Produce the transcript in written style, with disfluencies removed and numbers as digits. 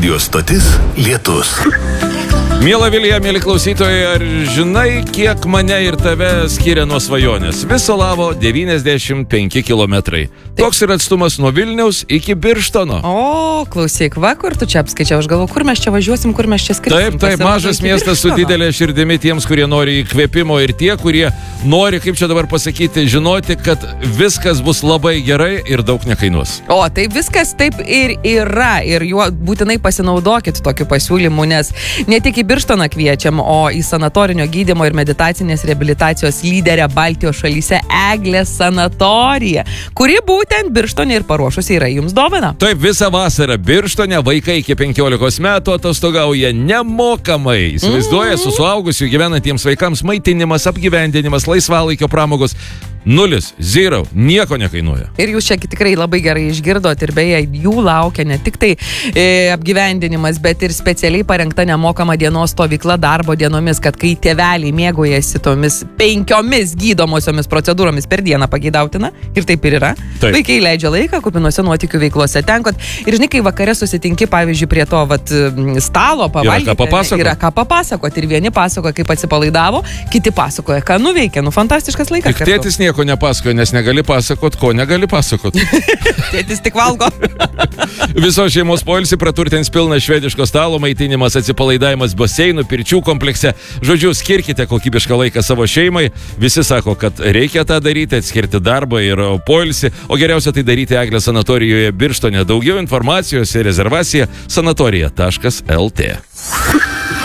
Radio stotis Lietus. Miela Vilija, mėly klausytojai, ar žinai, kiek mane ir tave skiria nuo svajonės? Viso labo 95 kilometrai. Toks yra atstumas nuo Vilniaus iki Birštono. O, klausyk, va, kur tu čia apskaičiau, aš galvoju, kur mes čia važiuosim, kur mes čia skrisim. Taip, mažas miestas su didelė širdimi tiems, kurie nori įkvėpimo ir tie, kurie nori, kaip čia dabar pasakyti, žinoti, kad viskas bus labai gerai ir daug nekainuos. O, tai viskas taip ir yra ir juo būtinai pasinaudokit tokiu pasiūlymu, nes ne tik į Birštoną kviečiam, o į sanatorinio gydymo ir meditacinės reabilitacijos lyderę Baltijos šalyse Eglė sanatorija, kuri būtent Birštone ir paruošusi yra jums dovaną. Taip, visą vasarą Birštone vaikai iki 15 metų atostogauja nemokamai. Įsivaizduoja, su suaugusiu gyvenantiems vaikams maitinimas, apgyvendinimas, laisvalaikio pramogos. 0, 0, nieko nekainuoja. Ir jūs čia tikrai labai gerai išgirdot ir beje, jų laukia ne tik tai apgyvendinimas, bet ir specialiai parengta nemokama dienos stovykla darbo dienomis, kad kai tėveliai mėgaujasi tomis 5 gydomosiomis procedūromis per dieną pageidautina, ir taip ir yra. Taip. Vaikai leidžia laiką kupinuose nuotykių veiklose. Ten, ir žinai, kai vakare susitinki, pavyzdžiui, prie to stalo pavalgyti, yra ką papasakoti. Ir vieni pasakoja, kaip atsipalaidavo, kiti pasakoja, ką nuveikė. Fantastiškas laikas. Tik tėtis nieko nepasakoja, nes negali pasakot, ko negali pasakot. Tėtis tik valgo. Visos šeimos poilsį praturtins pilnas švediško stalo, maitinimas, atsipalaidavimas baseinų, pirčių komplekse. Žodžiu, skirkite kokybišką laiką savo šeimai. Visi sako, kad reikia tą daryti, atskirti darbą ir poilsį, o geriausia tai daryti Eglės sanatorijoje Birštone. Daugiau informacijos ir rezervacija sanatorija.lt.